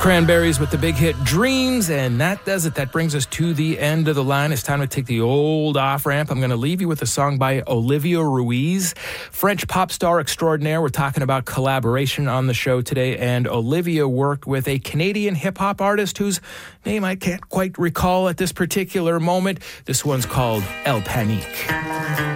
Cranberries with the big hit Dreams, and that does it. That brings us to the end of the line. It's time to take the old off-ramp. I'm going to leave you with a song by Olivia Ruiz, French pop star extraordinaire. We're talking about collaboration on the show today, and Olivia worked with a Canadian hip-hop artist whose name I can't quite recall at this particular moment. This one's called El Panique.